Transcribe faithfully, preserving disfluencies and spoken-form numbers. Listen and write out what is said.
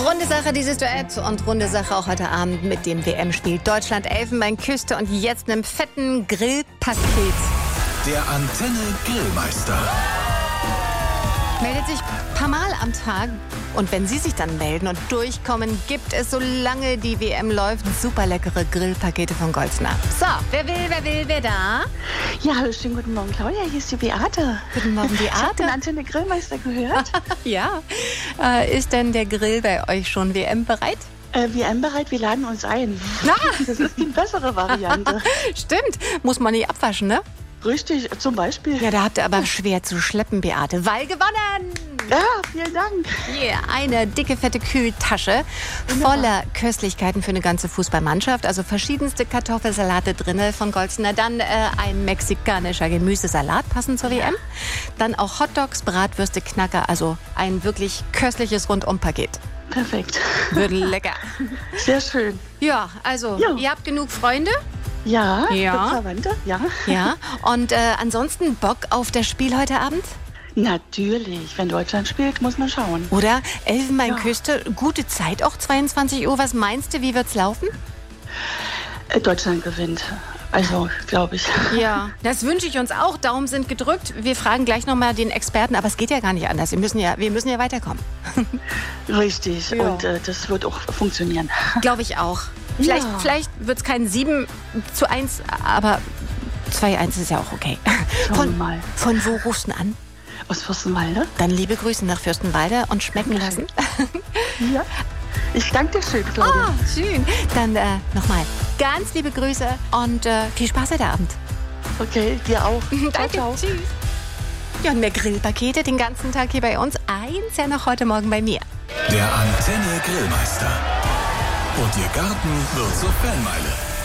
Runde Sache dieses Duett und runde Sache auch heute Abend mit dem W M-Spiel Deutschland-Elfenbeinküste und jetzt einem fetten Grillpaket. Der Antenne Grillmeister Meldet sich ein paar Mal am Tag und wenn Sie sich dann melden und durchkommen, gibt es, solange die W M läuft, super leckere Grillpakete von Goldsner. So, wer will, wer will, wer da? Ja, hallo, schönen guten Morgen, Claudia. Hier ist die Beate. Guten Morgen, Ich habe den Beate. Antenne Grillmeister gehört. Ja, äh, ist denn der Grill bei euch schon W M bereit? äh, W M-bereit, wir laden uns ein. Ah. Das ist die bessere Variante. Stimmt, muss man nicht abwaschen, ne? Richtig, zum Beispiel. Ja, da habt ihr aber schwer zu schleppen, Beate, weil gewonnen! Ja, vielen Dank. Yeah, eine dicke, fette Kühltasche voller Köstlichkeiten für eine ganze Fußballmannschaft. Also verschiedenste Kartoffelsalate drin von Goldsner. Dann äh, ein mexikanischer Gemüsesalat passend zur W M. Dann auch Hotdogs, Bratwürste, Knacker. Also ein wirklich köstliches Rundumpaket. Perfekt. Wird lecker. Sehr schön. Ja, also Ja. ihr habt genug Freunde. Ja, Ja. Verwandte, ja. Ja. Und äh, ansonsten Bock auf das Spiel heute Abend? Natürlich, wenn Deutschland spielt, muss man schauen. Oder Elfenbeinküste, gute Zeit auch, zweiundzwanzig Uhr. Was meinst du, wie wird's laufen? Äh, Deutschland gewinnt. Also, glaube ich. Ja, das wünsche ich uns auch. Daumen sind gedrückt. Wir fragen gleich nochmal den Experten, aber es geht ja gar nicht anders. Wir müssen ja, wir müssen ja weiterkommen. Richtig, Ja. und äh, das wird auch funktionieren. Glaube ich auch. Vielleicht, Ja. vielleicht wird es kein sieben zu eins, aber zwei eins ist ja auch okay. Schauen Von, wir mal. von wo rufst du an? Aus Fürstenwalde? Dann liebe Grüße nach Fürstenwalde und schmecken lassen. Ja. Ich danke dir schön, Claudia. Ah, schön. Dann äh, nochmal ganz liebe Grüße und äh, viel Spaß heute Abend. Okay, dir auch. Danke. Ciao, ciao. Tschüss. Ja, und mehr Grillpakete den ganzen Tag hier bei uns. Eins ja noch heute Morgen bei mir. Der Antenne Grillmeister. Und Ihr Garten wird zur Fanmeile.